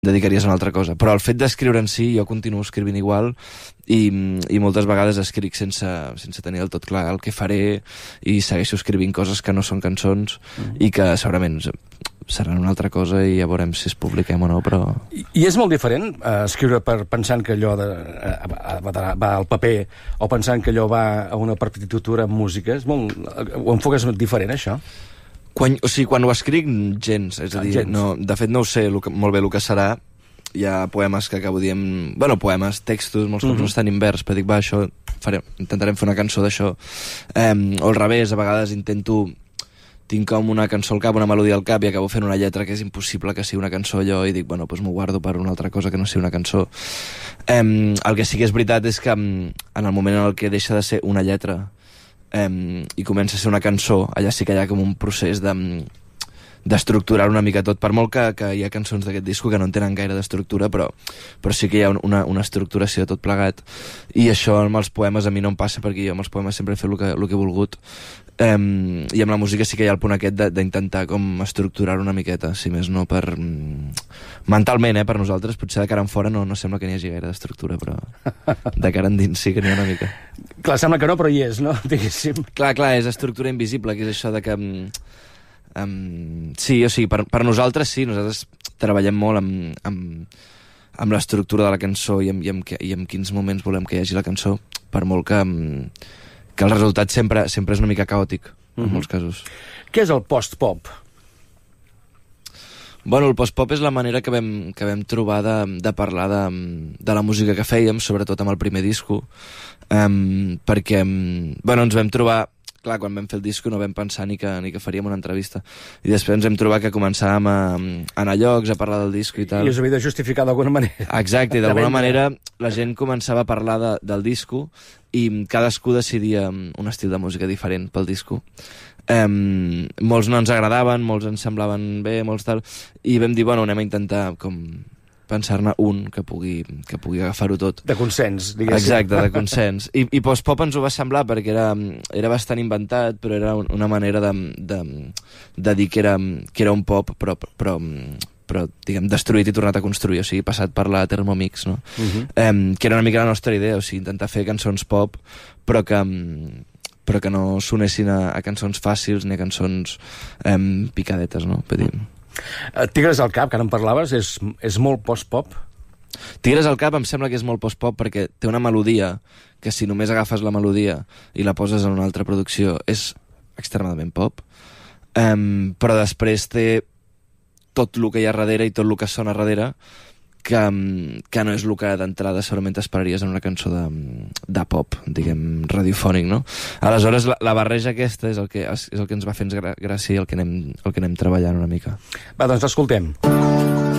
dedicaries a una altra cosa. Però el fet d'escriure en si, jo continuo escrivint igual i moltes vegades escric sense tenir del tot clar el que faré i segueixo escrivint coses que no són cançons i que segurament seran una altra cosa i ja veurem si es publiquem o no, però... I és molt diferent escriure pensant que allò va al paper o pensant que allò va a una partitura amb música? Ho enfoques diferent, això? Quan ho escric, gens. És a dir, no, de fet no ho sé molt bé el que serà. Hi ha poemes que acabo dient... Bueno, poemes, textos, molts cops no estan invers, però dic, va, això intentarem fer una cançó d'això. O al revés, a vegades tinc com una cançó al cap, una melodia al cap, i acabo fent una lletra que és impossible que sigui una cançó allò, i dic, bueno, doncs m'ho guardo per una altra cosa que no sigui una cançó. El que sí que és veritat és que en el moment en el que deixa de ser una lletra i comença a ser una cançó, allà sí que hi ha com un procés d'estructurar una mica tot, per molt que hi ha cançons d'aquest disco que no en tenen gaire d'estructura, però sí que hi ha una estructuració de tot plegat, i això amb els poemes a mi no em passa, perquè jo amb els poemes sempre he fet el que he volgut, i amb la música sí que hi ha el punt aquest d'intentar com estructurar una miqueta, si més no per... mentalment, per nosaltres, potser de cara en fora no sembla que n'hi hagi gaire d'estructura, però de cara endins sí que n'hi ha una mica. Clar, sembla que no, però hi és, no? Diguéssim. Clar, és estructura invisible, que és això de que... sí, o sigui, per nosaltres sí, nosaltres treballem molt amb l'estructura de la cançó i en quins moments volem que hi hagi la cançó, per molt que el resultat sempre és una mica caòtic, en molts casos. Què és el post-pop? Bueno, el post-pop és la manera que vam trobar de parlar de la música que fèiem, sobretot amb el primer disco, perquè ens vam trobar... Clar, quan vam fer el disco no vam pensar ni que faríem una entrevista. I després ens hem trobat que començàvem a anar a llocs, a parlar del disco i tal. I us havia de justificar d'alguna manera. Exacte, i d'alguna manera la gent començava a parlar del disco i cadascú decidia un estil de música diferent pel disco. Molts no ens agradaven, molts ens semblaven bé, molts tal, i vam dir, bueno, anem a intentar com pensar-ne un que pugui agafar-ho tot. De consens, diguéssim. Exacte, de consens. I post-pop ens ho va semblar perquè era bastant inventat, però era una manera de dir que era un pop, però diguem, destruït i tornat a construir, o sigui, passat per la Thermomix, no? Que era una mica la nostra idea, o sigui, intentar fer cançons pop, però que no sonessin a cançons fàcils ni a cançons picadetes, no? Tigres al cap, que ara en parlaves, és molt post-pop? Tigres al cap em sembla que és molt post-pop perquè té una melodia que si només agafes la melodia i la poses en una altra producció és extremadament pop, però després té tot el que hi ha darrere i tot el que sona darrere que no és el que d'entrada segurament t'esperaries en una cançó de pop, diguem, radiofònic, no? Aleshores, la barreja aquesta és el que ens va fer gràcia i el que anem treballant una mica. Va, doncs l'escoltem.